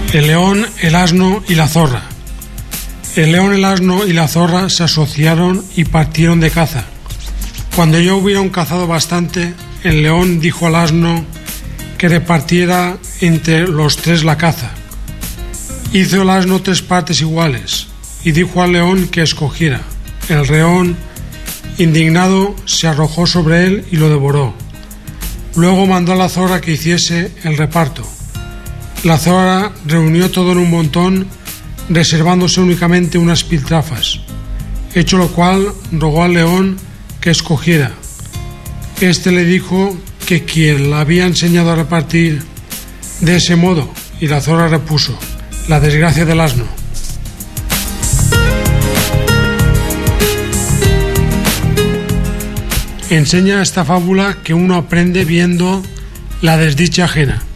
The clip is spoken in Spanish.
El león, el asno y la zorra. El león, el asno y la zorra se asociaron y partieron de caza. Cuando ya hubieron cazado bastante, el león dijo al asno que repartiera entre los tres la caza. Hizo el asno 3 partes iguales y dijo al león que escogiera. El león, indignado, se arrojó sobre él y lo devoró. Luego mandó a la zorra que hiciese el reparto. La zorra reunió todo en un montón, reservándose únicamente unas piltrafas, hecho lo cual rogó al león que escogiera. Este le dijo que quien la había enseñado a repartir de ese modo, y la zorra repuso: la desgracia del asno. Enseña esta fábula que uno aprende viendo la desdicha ajena.